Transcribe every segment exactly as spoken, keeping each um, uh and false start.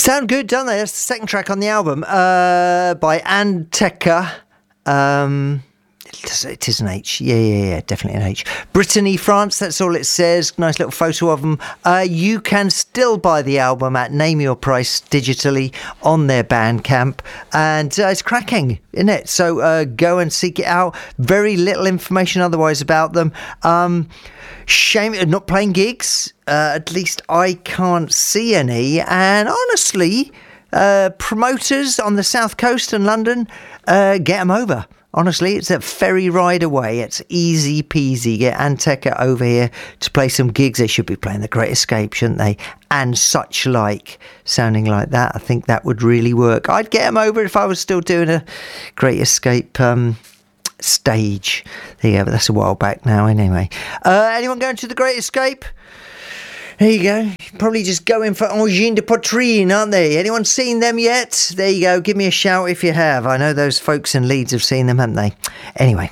Sound good, don't they? That's the second track on the album uh, by Anteka. Um, it is an H. Yeah, yeah, yeah, definitely an H. Brittany, France, that's all it says. Nice little photo of them. Uh, you can still buy the album at Name Your Price digitally on their Bandcamp. And uh, it's cracking, isn't it? So uh, go and seek it out. Very little information otherwise about them. Um, shame not playing gigs. Uh, at least I can't see any. And honestly, uh, promoters on the South Coast and London, uh, get them over. Honestly, it's a ferry ride away. It's easy peasy. Get Anteka over here to play some gigs. They should be playing The Great Escape, shouldn't they? And such like. Sounding like that, I think that would really work. I'd get them over if I was still doing a Great Escape um, stage. There you go, but that's a while back now anyway. Uh, anyone going to The Great Escape? There you go. Probably just going for Angine de Poitrine, aren't they? Anyone seen them yet? There you go. Give me a shout if you have. I know those folks in Leeds have seen them, haven't they? Anyway.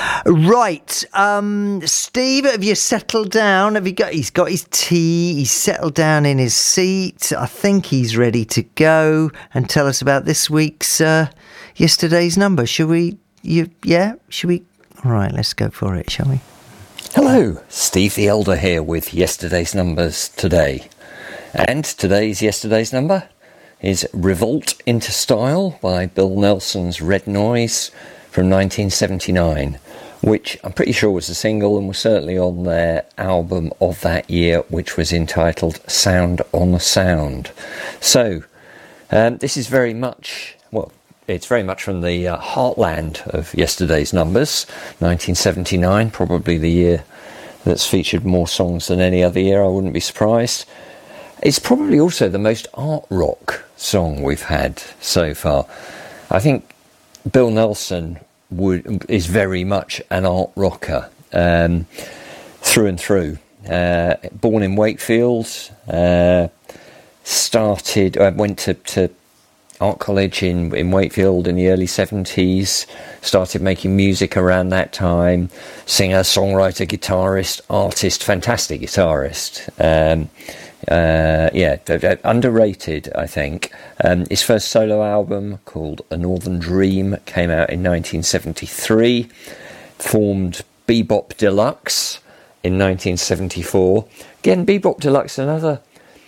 Right. Um, Steve, have you settled down? Have you got, he's got his tea. He's settled down in his seat. I think he's ready to go and tell us about this week's, uh, yesterday's number. Should we, you, yeah? Should we? All right, let's go for it, shall we? Hello, Steve the Elder here with yesterday's numbers today. And today's yesterday's number is Revolt into Style by Bill Nelson's Red Noise from nineteen seventy-nine, which I'm pretty sure was a single and was certainly on their album of that year, which was entitled Sound on the Sound. So, um, this is very much, well, it's very much from the uh, heartland of yesterday's numbers, nineteen seventy-nine, probably the year that's featured more songs than any other year, I wouldn't be surprised. It's probably also the most art rock song we've had so far. I think Bill Nelson would is very much an art rocker, um, through and through. Uh, born in Wakefield, uh, started, I uh, went to... to art college in, in Wakefield in the early seventies, started making music around that time, singer, songwriter, guitarist, artist, fantastic guitarist. Um, uh, yeah, underrated, I think. Um, his first solo album, called A Northern Dream, came out in nineteen seventy-three, formed Bebop Deluxe in nineteen seventy-four. Again, Bebop Deluxe, another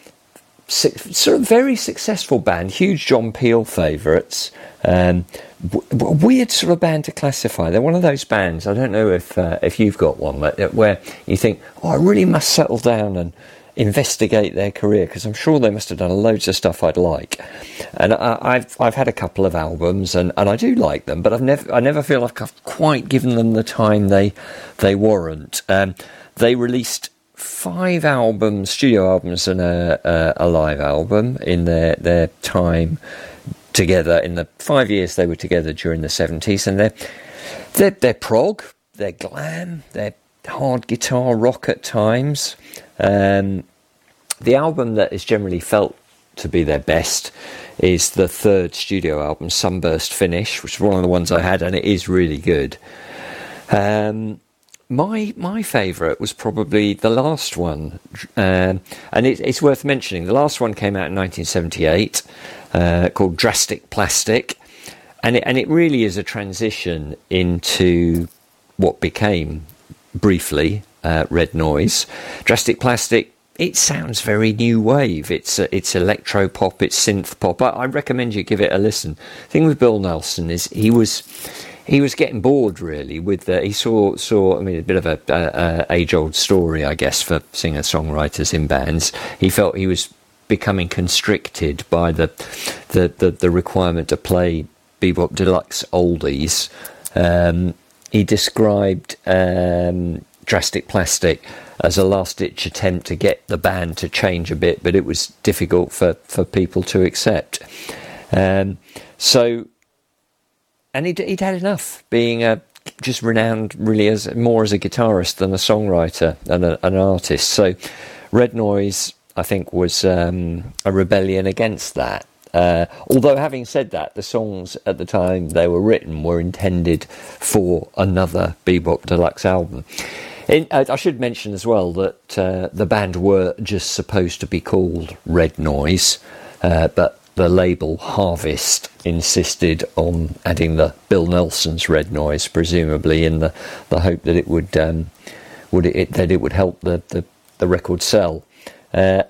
sort of very successful band, huge John Peel favourites. Um, w- weird sort of band to classify. They're one of those bands, I don't know if uh, if you've got one, but where you think, oh, I really must settle down and investigate their career, because I'm sure they must have done loads of stuff I'd like. And I, I've I've had a couple of albums, and, and I do like them, but I've never I never feel like I've quite given them the time they they warrant. Um, they released five albums, studio albums, and a, a, a live album in their, their time together. In the five years they were together during the seventies, and they're, they're, they're prog, they're glam, they're hard guitar rock at times. Um, the album that is generally felt to be their best is the third studio album, Sunburst Finish, which is one of the ones I had, and it is really good. Um, My my favourite was probably the last one, um, and it, it's worth mentioning. The last one came out in nineteen seventy-eight, uh, called Drastic Plastic, and it, and it really is a transition into what became, briefly, uh, Red Noise. Drastic Plastic, it sounds very new wave. It's uh, it's electro pop, it's synth pop. I, I recommend you give it a listen. The thing with Bill Nelson is he was... He was getting bored, really, with the, he saw, saw, I mean, a bit of a, a, a age-old story, I guess, for singer-songwriters in bands. He felt he was becoming constricted by the the, the, the requirement to play Bebop Deluxe oldies. Um, he described um, Drastic Plastic as a last-ditch attempt to get the band to change a bit, but it was difficult for, for people to accept. Um, so... And he'd, he'd had enough being a, just renowned really as more as a guitarist than a songwriter and a, an artist. So Red Noise, I think, was um, a rebellion against that. Uh, although having said that, the songs at the time they were written were intended for another Bebop Deluxe album. In, uh, I should mention as well that uh, the band were just supposed to be called Red Noise. uh, but the label Harvest insisted on adding the Bill Nelson's Red Noise, presumably in the, the hope that it would um, would it that it would help the the, the record sell. Uh,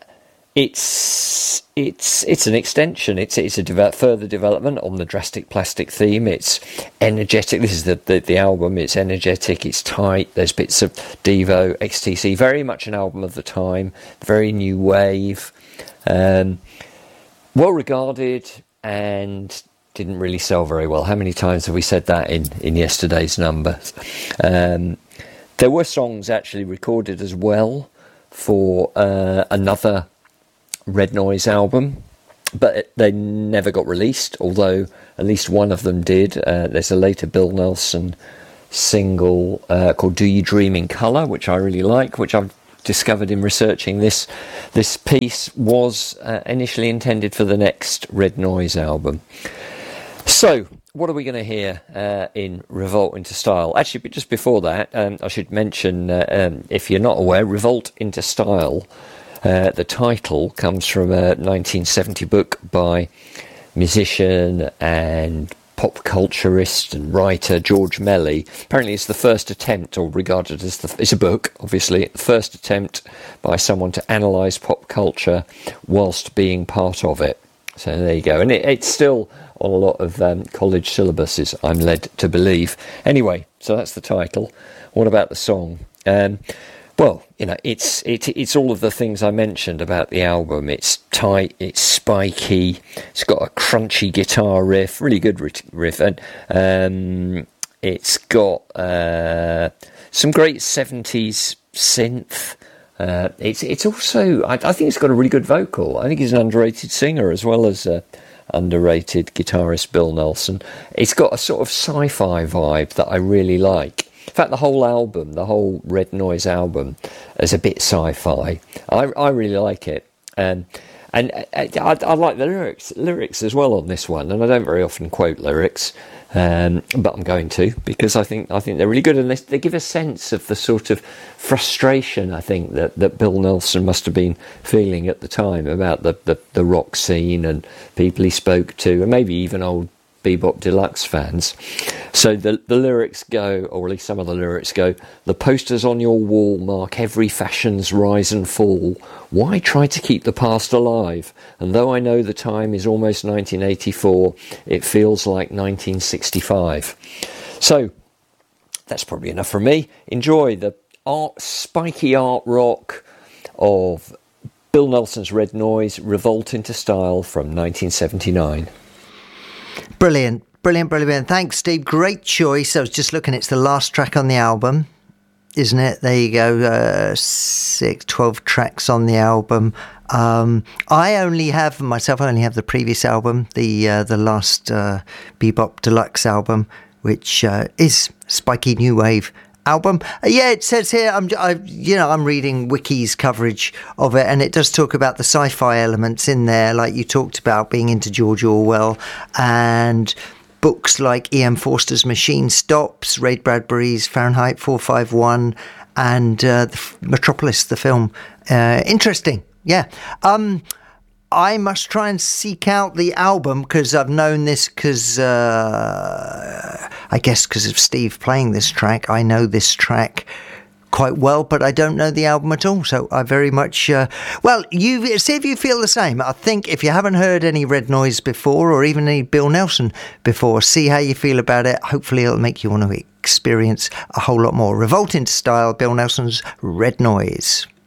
it's it's it's an extension. It's it's a develop, further development on the Drastic Plastic theme. It's energetic. This is the, the the album. It's energetic. It's tight. There's bits of Devo, X T C. Very much an album of the time. Very new wave. Um, well regarded, and didn't really sell very well. How many times have we said that in, in yesterday's numbers? Um, there were songs actually recorded as well for uh, another Red Noise album, but they never got released, although at least one of them did. Uh, there's a later Bill Nelson single uh, called Do You Dream in Colour, which I really like, which I've discovered in researching this this piece was uh, initially intended for the next Red Noise album. So what are we going to hear uh, in Revolt into Style? Actually, but just before that, um, I should mention, uh, um, if you're not aware, Revolt into Style, uh, the title comes from a nineteen seventy book by musician and pop culturist and writer George Melly. Apparently it's the first attempt, or regarded as the, it's a book, obviously, the first attempt by someone to analyse pop culture whilst being part of it. So there you go. And it, it's still on a lot of um, college syllabuses, I'm led to believe. Anyway, so that's the title. What about the song? Um, well, you know, it's it, it's all of the things I mentioned about the album. It's tight, it's spiky, it's got a crunchy guitar riff, really good riff, and um, it's got uh, some great seventies synth. Uh, it's it's also, I, I think it's got a really good vocal. I think he's an underrated singer as well as uh, underrated guitarist Bill Nelson. It's got a sort of sci-fi vibe that I really like. In fact, the whole album, the whole Red Noise album, is a bit sci-fi. I, I really like it. Um, and I, I, I like the lyrics lyrics as well on this one. And I don't very often quote lyrics, um, but I'm going to, because I think I think they're really good. And they, they give a sense of the sort of frustration, I think, that, that Bill Nelson must have been feeling at the time about the, the, the rock scene and people he spoke to, and maybe even old Bebop Deluxe fans. So the the lyrics go, or at least some of the lyrics go, the posters on your wall mark every fashion's rise and fall. Why try to keep the past alive? And though I know the time is almost nineteen eighty-four, it feels like nineteen sixty-five. So that's probably enough from me. Enjoy the art, spiky art rock of Bill Nelson's Red Noise, Revolt into Style from nineteen seventy-nine. Brilliant, brilliant, brilliant. Thanks, Steve. Great choice. I was just looking, it's the last track on the album, isn't it? There you go. Uh, six, twelve tracks on the album. Um, I only have, myself, I only have the previous album, the uh, the last uh, Bebop Deluxe album, which uh, is spiky new wave album. Uh, yeah, it says here, I'm, I, you know, I'm reading Wiki's coverage of it, and it does talk about the sci-fi elements in there, like you talked about being into George Orwell, and books like E M Forster's Machine Stops, Ray Bradbury's Fahrenheit four fifty-one, and uh, the Metropolis, the film. Uh, interesting, yeah. Um, I must try and seek out the album, because I've known this because, uh, I guess because of Steve playing this track. I know this track quite well, but I don't know the album at all. So I very much, uh, well, you see if you feel the same. I think if you haven't heard any Red Noise before, or even any Bill Nelson before, see how you feel about it. Hopefully it'll make you want to experience a whole lot more. Revolt into Style, Bill Nelson's Red Noise.